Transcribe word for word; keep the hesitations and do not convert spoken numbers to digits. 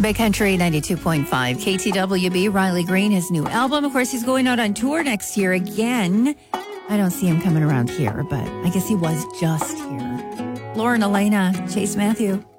Big Country ninety-two point five K T W B. Riley Green, his new album. Of course, he's going out on tour next year again. I don't see him coming around here, but I guess he was just here. Lauren Elena, Chase Matthew.